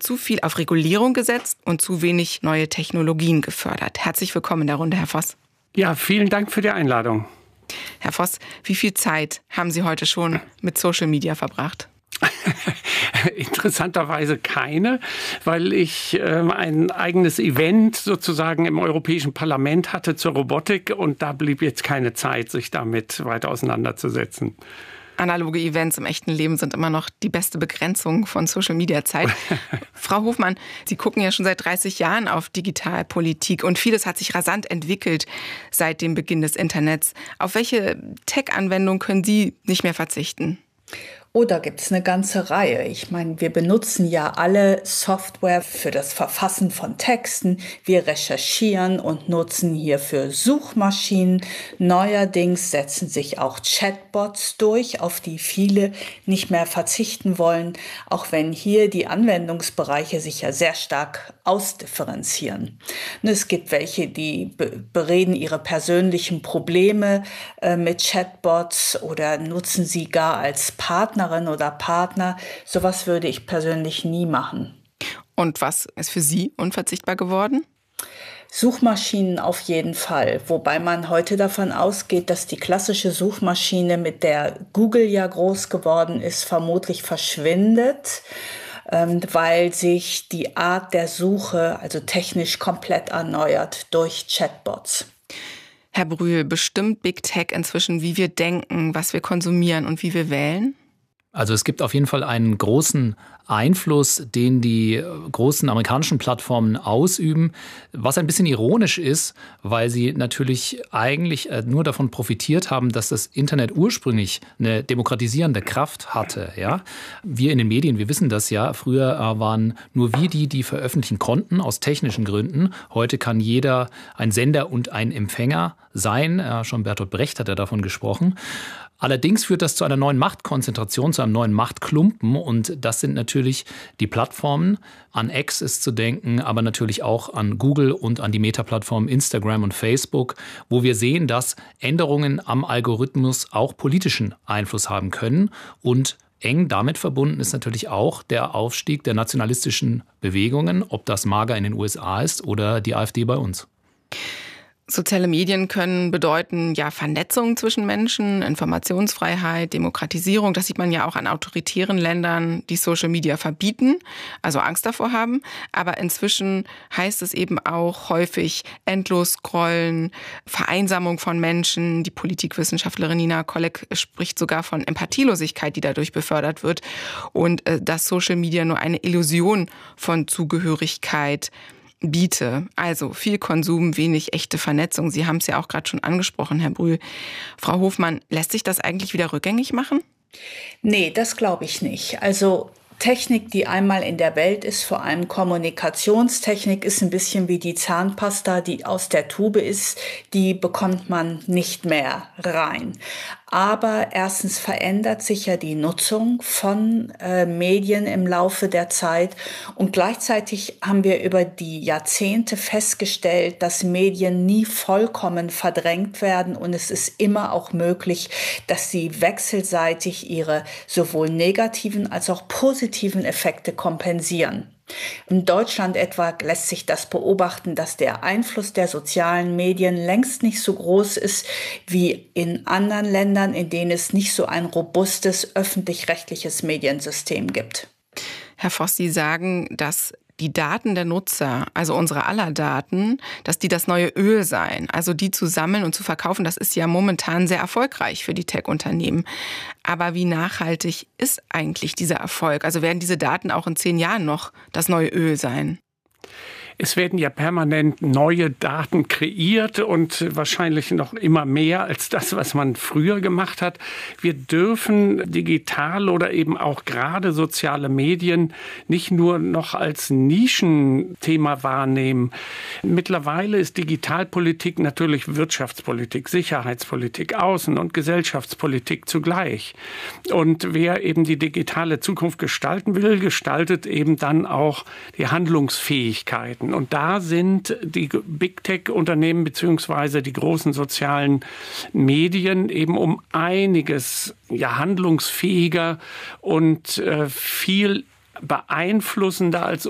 wird zu viel auf Regulierung gesetzt und zu wenig neue Technologien gefördert. Herzlich willkommen in der Runde, Herr Voss. Ja, vielen Dank für die Einladung. Herr Voss, wie viel Zeit haben Sie heute schon mit Social Media verbracht? Interessanterweise keine, weil ich ein eigenes Event sozusagen im Europäischen Parlament hatte zur Robotik und da blieb jetzt keine Zeit, sich damit weiter auseinanderzusetzen. Analoge Events im echten Leben sind immer noch die beste Begrenzung von Social-Media-Zeit. Frau Hofmann, Sie gucken ja schon seit 30 Jahren auf Digitalpolitik und vieles hat sich rasant entwickelt seit dem Beginn des Internets. Auf welche Tech-Anwendung können Sie nicht mehr verzichten? Oh, da gibt es eine ganze Reihe. Ich meine, wir benutzen ja alle Software für das Verfassen von Texten. Wir recherchieren und nutzen hierfür Suchmaschinen. Neuerdings setzen sich auch Chatbots durch, auf die viele nicht mehr verzichten wollen, auch wenn hier die Anwendungsbereiche sich ja sehr stark ausdifferenzieren. Und es gibt welche, die bereden ihre persönlichen Probleme mit Chatbots oder nutzen sie gar als Partnerin oder Partner. Sowas würde ich persönlich nie machen. Und was ist für Sie unverzichtbar geworden? Suchmaschinen auf jeden Fall, wobei man heute davon ausgeht, dass die klassische Suchmaschine, mit der Google ja groß geworden ist, vermutlich verschwindet, weil sich die Art der Suche also technisch komplett erneuert durch Chatbots. Herr Brühl, bestimmt Big Tech inzwischen, wie wir denken, was wir konsumieren und wie wir wählen? Also es gibt auf jeden Fall einen großen Einfluss, den die großen amerikanischen Plattformen ausüben, was ein bisschen ironisch ist, weil sie natürlich eigentlich nur davon profitiert haben, dass das Internet ursprünglich eine demokratisierende Kraft hatte. Ja? Wir in den Medien, wir wissen das ja, früher waren nur wir die veröffentlichen konnten, aus technischen Gründen. Heute kann jeder ein Sender und ein Empfänger sein. Schon Bertolt Brecht hat ja davon gesprochen. Allerdings führt das zu einer neuen Machtkonzentration, zu einem neuen Machtklumpen und das sind natürlich die Plattformen. An X ist zu denken, aber natürlich auch an Google und an die Meta-Plattformen Instagram und Facebook, wo wir sehen, dass Änderungen am Algorithmus auch politischen Einfluss haben können und eng damit verbunden ist natürlich auch der Aufstieg der nationalistischen Bewegungen, ob das MAGA in den USA ist oder die AfD bei uns. Soziale Medien können bedeuten, ja, Vernetzung zwischen Menschen, Informationsfreiheit, Demokratisierung. Das sieht man ja auch an autoritären Ländern, die Social Media verbieten, also Angst davor haben. Aber inzwischen heißt es eben auch häufig endlos scrollen, Vereinsamung von Menschen. Die Politikwissenschaftlerin Nina Kolleg spricht sogar von Empathielosigkeit, die dadurch befördert wird. Und dass Social Media nur eine Illusion von Zugehörigkeit biete. Also viel Konsum, wenig echte Vernetzung. Sie haben es ja auch gerade schon angesprochen, Herr Brühl. Frau Hofmann, lässt sich das eigentlich wieder rückgängig machen? Nee, das glaube ich nicht. Also Technik, die einmal in der Welt ist, vor allem Kommunikationstechnik, ist ein bisschen wie die Zahnpasta, die aus der Tube ist, die bekommt man nicht mehr rein. Aber erstens verändert sich ja die Nutzung von Medien im Laufe der Zeit und gleichzeitig haben wir über die Jahrzehnte festgestellt, dass Medien nie vollkommen verdrängt werden und es ist immer auch möglich, dass sie wechselseitig ihre sowohl negativen als auch positiven Effekte kompensieren. In Deutschland etwa lässt sich das beobachten, dass der Einfluss der sozialen Medien längst nicht so groß ist wie in anderen Ländern, in denen es nicht so ein robustes öffentlich-rechtliches Mediensystem gibt. Herr Voss, Sie sagen, dass die Daten der Nutzer, also unsere aller Daten, dass die das neue Öl seien. Also die zu sammeln und zu verkaufen, das ist ja momentan sehr erfolgreich für die Tech-Unternehmen. Aber wie nachhaltig ist eigentlich dieser Erfolg? Also werden diese Daten auch in 10 Jahren noch das neue Öl sein? Es werden ja permanent neue Daten kreiert und wahrscheinlich noch immer mehr als das, was man früher gemacht hat. Wir dürfen digital oder eben auch gerade soziale Medien nicht nur noch als Nischenthema wahrnehmen. Mittlerweile ist Digitalpolitik natürlich Wirtschaftspolitik, Sicherheitspolitik, Außen- und Gesellschaftspolitik zugleich. Und wer eben die digitale Zukunft gestalten will, gestaltet eben dann auch die Handlungsfähigkeiten. Und da sind die Big Tech-Unternehmen beziehungsweise die großen sozialen Medien eben um einiges handlungsfähiger und viel beeinflussender als